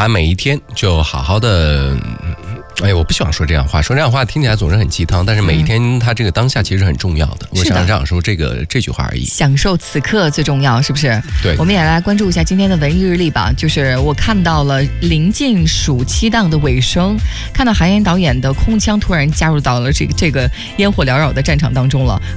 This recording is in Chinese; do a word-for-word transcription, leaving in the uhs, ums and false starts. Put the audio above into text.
把每一天就好好的。哎，我不喜欢说这样话，说这样话听起来总是很鸡汤，但是每一天他这个当下其实很重要的。嗯、我想想说这个这句话而已， 享受此刻最重要，是不是？ 对， 我们也来关注一下今天的文艺日历吧。就是我看到了临近暑期档的尾声，看到韩延导演的空腔突然加入到了这个这个烟火缭绕的战场当中了。